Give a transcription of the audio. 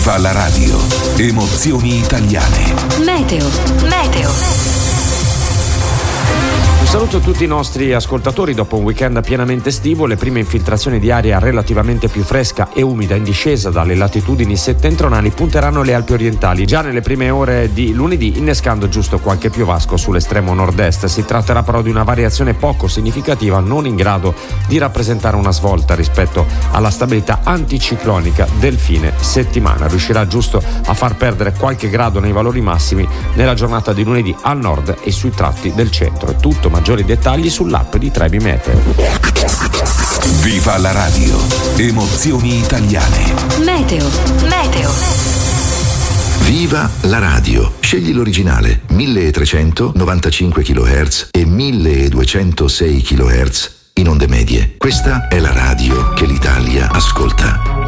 Viva la radio. Emozioni italiane. Meteo. Un saluto a tutti i nostri ascoltatori. Dopo un weekend pienamente estivo, le prime infiltrazioni di aria relativamente più fresca e umida in discesa dalle latitudini settentrionali punteranno alle Alpi orientali già nelle prime ore di lunedì, innescando giusto qualche piovasco sull'estremo nord-est. Si tratterà però di una variazione poco significativa, non in grado di rappresentare una svolta rispetto alla stabilità anticiclonica del fine settimana. Riuscirà giusto a far perdere qualche grado nei valori massimi nella giornata di lunedì al nord e sui tratti del centro. È tutto. Maggiori dettagli sull'app di Trebi Meteo. Viva la radio. Emozioni italiane. Meteo. Viva la radio. Scegli l'originale 1395 kHz e 1206 kHz in onde medie. Questa è la radio che l'Italia ascolta.